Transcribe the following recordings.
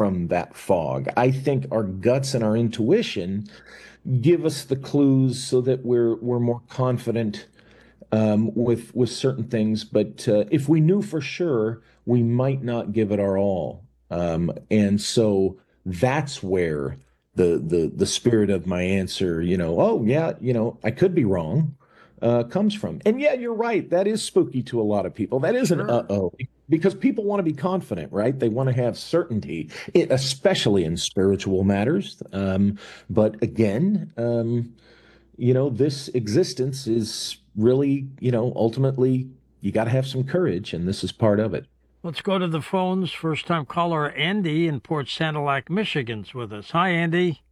from that fog. I think our guts and our intuition give us the clues so that we're more confident with certain things. But if we knew for sure, we might not give it our all. And so that's where the spirit of my answer, oh yeah, I could be wrong, comes from. And yeah, you're right. That is spooky to a lot of people. That is an Sure. uh-oh. Because people want to be confident, right? They want to have certainty, especially in spiritual matters. But again, this existence is really, ultimately, you got to have some courage, and this is part of it. Let's go to the phones. First time caller Andy in Port Sanilac, Michigan's with us. Hi, Andy.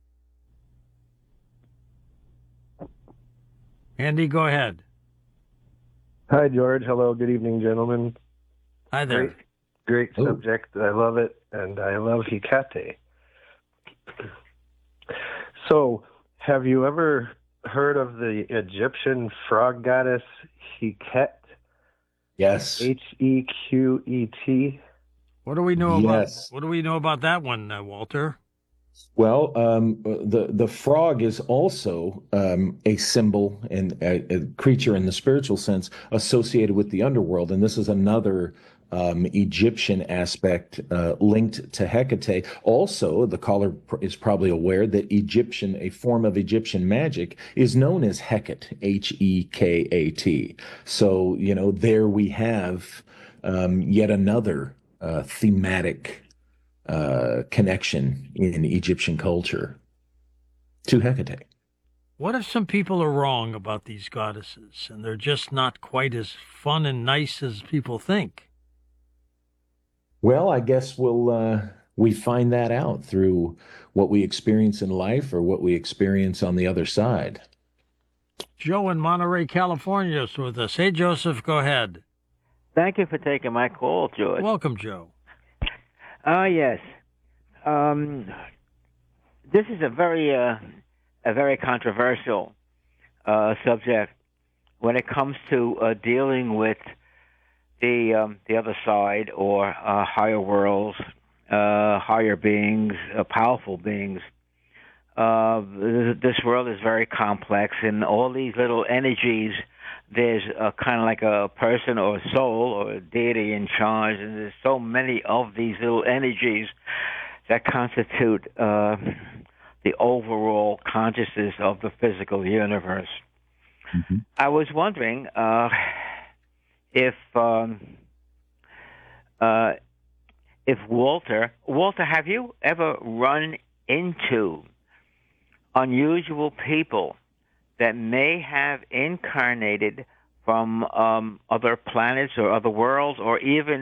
Andy, go ahead. Hi, George. Hello. Good evening, gentlemen. Hi Great, there. great Oh, subject. I love it, and I love Hecate. So, have you ever heard of the Egyptian frog goddess Heket? yes. Hequet? What do we know about Yes. what do we know about that one, Walter? Well, the frog is also a symbol and a creature in the spiritual sense associated with the underworld, and this is another Egyptian aspect linked to Hecate. Also, the caller is probably aware that a form of Egyptian magic, is known as Hecate, Hekat. So, there we have yet another thematic connection in Egyptian culture to Hecate. What if some people are wrong about these goddesses and they're just not quite as fun and nice as people think? Well, I guess we find that out through what we experience in life or what we experience on the other side. Joe in Monterey, California is with us. Hey, Joseph, go ahead. Thank you for taking my call, George. Welcome, Joe. Yes. Um, this is a very controversial subject when it comes to dealing with the other side or higher worlds, higher beings, powerful beings. This world is very complex, and all these little energies. There's kind of like a person or a soul or a deity in charge, and there's so many of these little energies that constitute the overall consciousness of the physical universe. Mhm. I was wondering if uh, if Walter, have you ever run into unusual people that may have incarnated from other planets or other worlds, or even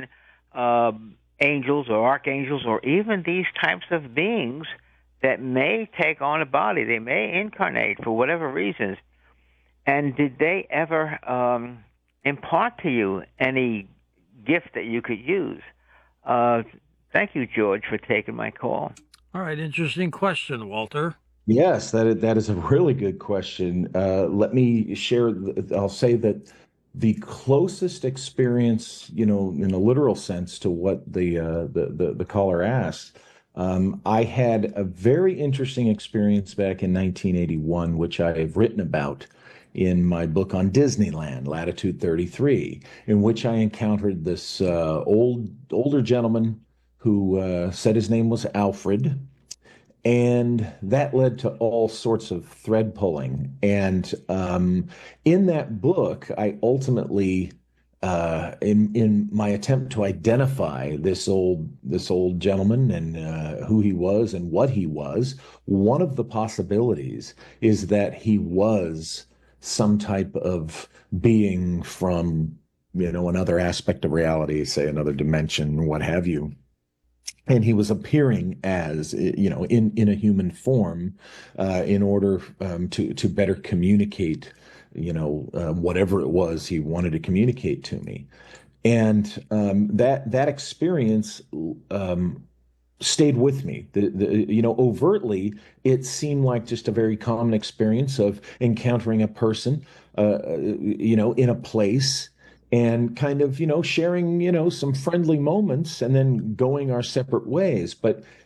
angels or archangels, or even these types of beings that may take on a body? They may incarnate for whatever reasons. And did they ever impart to you any gift that you could use? Uh, Thank you, George, for taking my call. All right, interesting question, Walter. Yes, that is a really good question. Let me share. I'll say that the closest experience, in a literal sense, to what the caller asked, I had a very interesting experience back in 1981, which I have written about in my book on Disneyland, Latitude 33, in which I encountered this older gentleman who said his name was Alfred. And that led to all sorts of thread pulling. And in that book, I ultimately, in my attempt to identify this old gentleman and who he was and what he was, one of the possibilities is that he was some type of being from, another aspect of reality, say another dimension, what have you, and he was appearing as in a human form in order to better communicate whatever it was he wanted to communicate to me. And that experience stayed with me. Overtly, it seemed like just a very common experience of encountering a person, in a place, and kind of, sharing, some friendly moments, and then going our separate ways. But